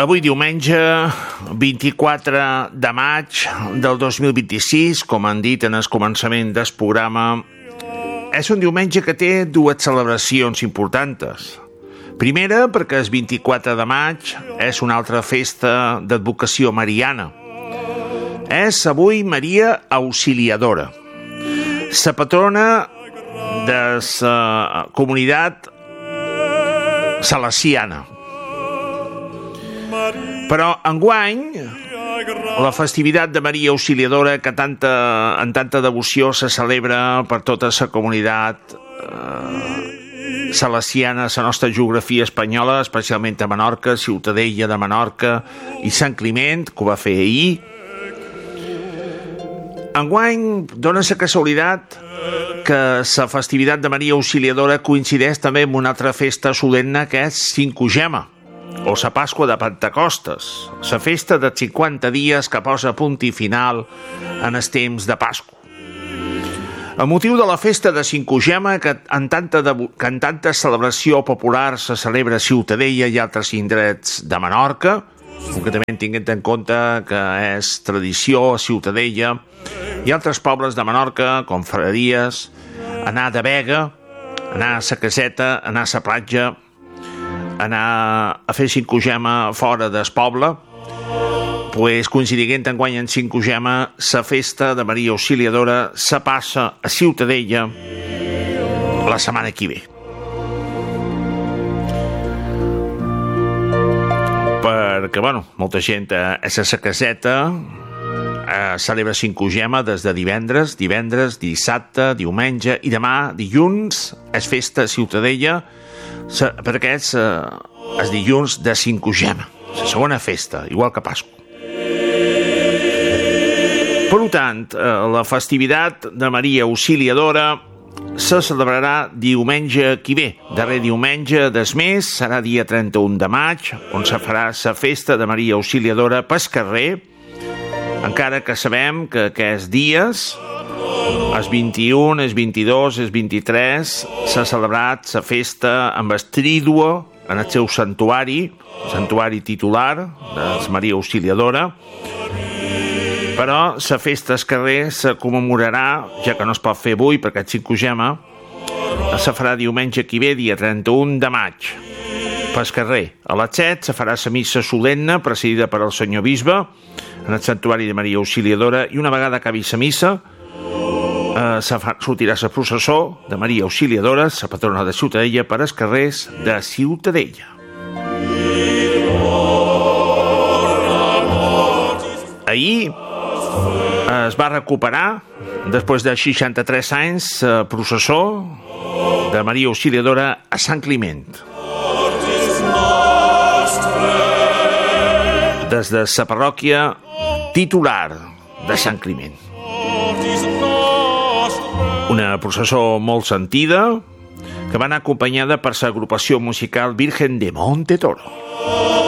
Avui diumenge, 24 de maig del 2026, com han dit en el començament del programa, és un diumenge que té dues celebracions importants. Primera, perquè el 24 de maig és una altra festa d'advocació mariana. És avui Maria Auxiliadora, la patrona de la comunitat salesiana. Però enguany, la festivitat de Maria Auxiliadora, que en tanta devoció se celebra per tota la comunitat salesiana, la nostra geografia espanyola, especialment a Menorca, Ciutadella de Menorca i Sant Climent, que ho va fer ahir. Enguany dona la casualitat que la festivitat de Maria Auxiliadora coincideix també amb una altra festa solemne que és Cinquagema, o la Pasqua de Pentecostes, la festa dels 50 dies que posa punt i final en els temps de Pasqua. A motiu de la festa de Cinquagema, que en tanta celebració popular se celebra a Ciutadella i altres indrets de Menorca, concretament tinguent en compte que és tradició a Ciutadella i altres pobles de Menorca, com Ferreries, anar de Vega, anar a la caseta, anar a la platja, anar a fer Cinquagema fora del poble, pues, coincidint enguany en Cinquagema, la festa de Maria Auxiliadora se passa a Ciutadella la setmana que ve. Perquè, molta gent a la caseta celebra Cinquagema des de divendres, dissabte, diumenge i demà, dilluns, és festa a Ciutadella, perquè és el dilluns de Cinquagema, la segona festa, igual que Pasqua. Per tant, la festivitat de Maria Auxiliadora se celebrarà diumenge que ve. Darrer diumenge del mes serà dia 31 de maig, on se farà la festa de Maria Auxiliadora pel carrer, encara que sabem que aquests dies, el 21, el 22, el 23, s'ha celebrat la festa amb el tríduo en el seu santuari titular de Maria Auxiliadora, però la festa al carrer se commemorarà, ja que no es pot fer avui perquè és Cinquagema, se farà diumenge que ve, dia 31 de maig, pel carrer. A les 7 se farà la missa solemne presidida per el senyor bisbe en el santuari de Maria Auxiliadora, i una vegada acabi la missa sortirà la processó de Maria Auxiliadora, la patrona de Ciutadella, per als carrers de Ciutadella. Ahir es va recuperar, després de 63 anys, la processó de Maria Auxiliadora a Sant Climent. Des de la parròquia titular de Sant Climent. Una processó molt sentida que va anar acompanyada per l'agrupació musical Virgen de Monte Toro.